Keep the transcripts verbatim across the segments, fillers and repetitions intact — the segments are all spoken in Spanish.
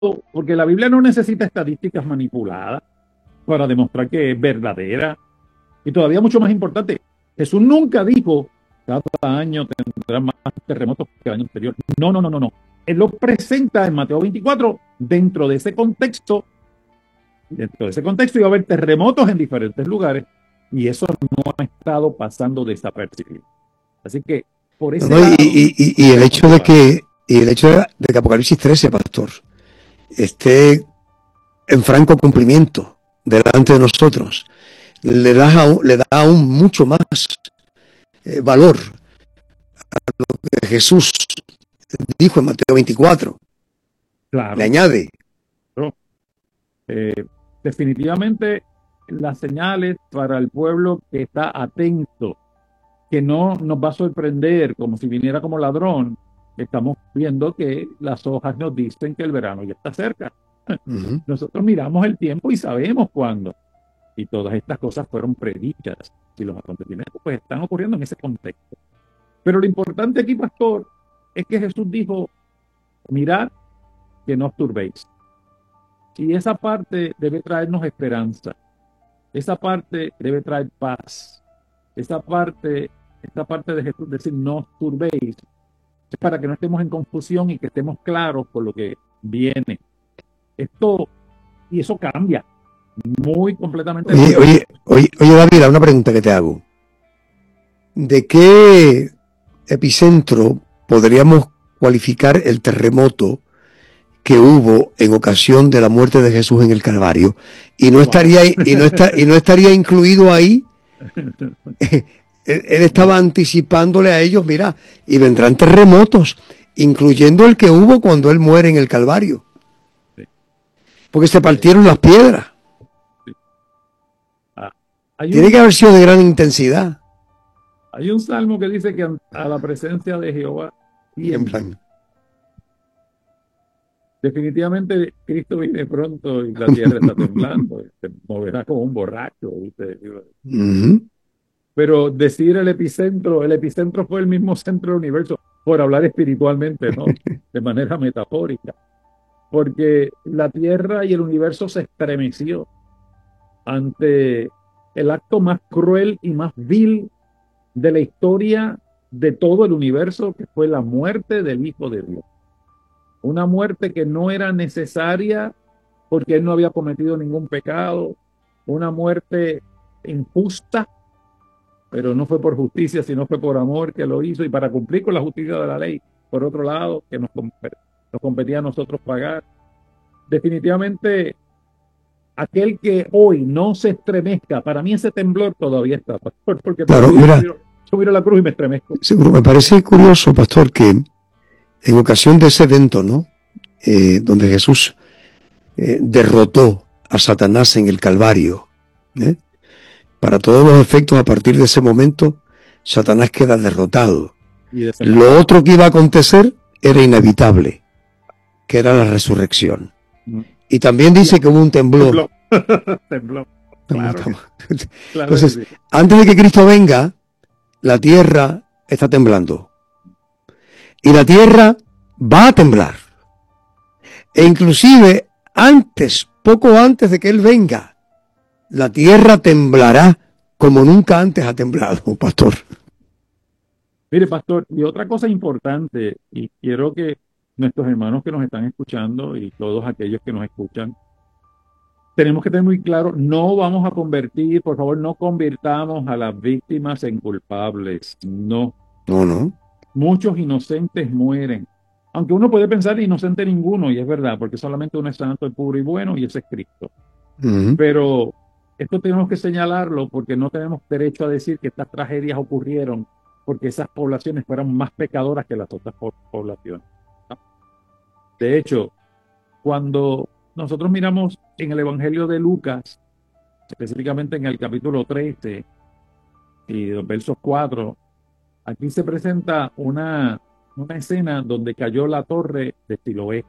porque la Biblia no necesita estadísticas manipuladas para demostrar que es verdadera. Y todavía mucho más importante, Jesús nunca dijo cada año tendrá más terremotos que el año anterior. No, no, no, no, no. Él lo presenta en Mateo veinticuatro dentro de ese contexto. Dentro de ese contexto iba a haber terremotos en diferentes lugares y eso no ha estado pasando desapercibido. Así que por ese no, no, lado, y, y, y, el hecho de que y el hecho de que Apocalipsis trece, pastor, esté en franco cumplimiento delante de nosotros, le da aún, le da aún mucho más eh, valor a lo que Jesús dijo en Mateo veinticuatro. claro, le añade. Claro. Eh, definitivamente las señales para el pueblo que está atento, que no nos va a sorprender como si viniera como ladrón. Estamos viendo que las hojas nos dicen que el verano ya está cerca. Uh-huh. Nosotros miramos el tiempo y sabemos cuándo. Y todas estas cosas fueron predichas. Y los acontecimientos pues están ocurriendo en ese contexto. Pero lo importante aquí, pastor, es que Jesús dijo, mirad que no os turbéis. Y esa parte debe traernos esperanza. Esa parte debe traer paz. Esa parte, esta parte de Jesús decir no os turbéis, es para que no estemos en confusión y que estemos claros con lo que viene. Esto, y eso cambia muy completamente. Oye, oye, oye, oye, David, una pregunta que te hago. ¿De qué epicentro podríamos cualificar el terremoto que hubo en ocasión de la muerte de Jesús en el Calvario? Y no estaría, y no está, y no estaría incluido ahí. él, él estaba anticipándole a ellos, mira, y vendrán terremotos, incluyendo el que hubo cuando él muere en el Calvario. Porque se partieron las piedras. Ah, Tiene un, que haber sido de gran intensidad. Hay un salmo que dice que a la presencia de Jehová tiemblan. Definitivamente Cristo viene pronto y la tierra está temblando. Se moverá como un borracho. ¿Viste? Uh-huh. Pero decir el epicentro, el epicentro fue el mismo centro del universo, por hablar espiritualmente, ¿no? De manera metafórica. Porque la tierra y el universo se estremeció ante el acto más cruel y más vil de la historia de todo el universo, que fue la muerte del Hijo de Dios. Una muerte que no era necesaria porque él no había cometido ningún pecado. Una muerte injusta, pero no fue por justicia, sino fue por amor que lo hizo y para cumplir con la justicia de la ley. Por otro lado, que nos, nos competía a nosotros pagar. Definitivamente, aquel que hoy no se estremezca, para mí ese temblor todavía está, pastor, porque claro, mira, yo, yo miro la cruz y me estremezco. Seguro, me parece curioso, pastor, que en ocasión de ese evento, ¿no? Eh, donde Jesús eh, derrotó a Satanás en el Calvario, ¿eh? Para todos los efectos, a partir de ese momento, Satanás queda derrotado. Lo otro que iba a acontecer era inevitable, que era la resurrección. Mm. Y también dice que hubo un temblor. Tembló. Tembló. Claro. Entonces, claro, sí. Antes de que Cristo venga, la tierra está temblando. Y la tierra va a temblar. E inclusive antes, poco antes de que Él venga, la tierra temblará como nunca antes ha temblado, pastor. Mire, pastor, y otra cosa importante, y quiero que nuestros hermanos que nos están escuchando y todos aquellos que nos escuchan, tenemos que tener muy claro, no vamos a convertir, por favor, no convirtamos a las víctimas en culpables. No. No, no. Muchos inocentes mueren. Aunque uno puede pensar inocente ninguno, y es verdad, porque solamente uno es santo, el puro y bueno, y ese es Cristo. Uh-huh. Pero esto tenemos que señalarlo porque no tenemos derecho a decir que estas tragedias ocurrieron porque esas poblaciones fueran más pecadoras que las otras poblaciones. De hecho, cuando nosotros miramos en el Evangelio de Lucas, específicamente en el capítulo trece y los versos cuatro, aquí se presenta una, una escena donde cayó la torre de Siloé.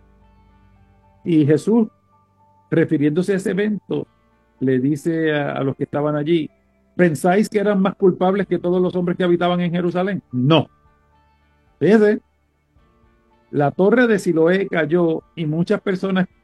Y Jesús, refiriéndose a ese evento, le dice a, a los que estaban allí, ¿pensáis que eran más culpables que todos los hombres que habitaban en Jerusalén? No. Fíjense, la torre de Siloé cayó y muchas personas